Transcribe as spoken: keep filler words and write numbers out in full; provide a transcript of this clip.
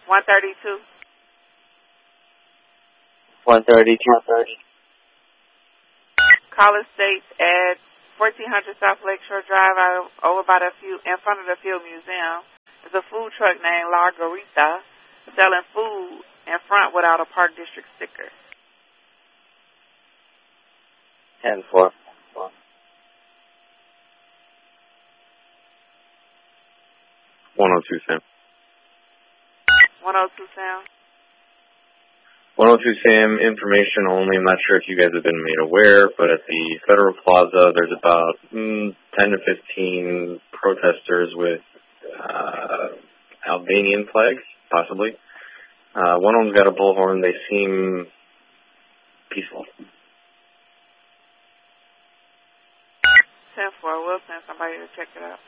one thirty-two. one thirty-two. Caller states at fourteen hundred South Lakeshore Drive, out over by the Field, in front of the Field Museum, is a food truck named Largarita selling food in front without a Park District sticker. ten four. one oh two, Sam. one oh two, Sam. one oh two, Sam, information only. I'm not sure if you guys have been made aware, but at the Federal Plaza, there's about mm, ten to fifteen protesters with uh, Albanian flags, possibly. Uh, one of them's got a bullhorn. They seem peaceful. ten four. We'll send somebody to check it out.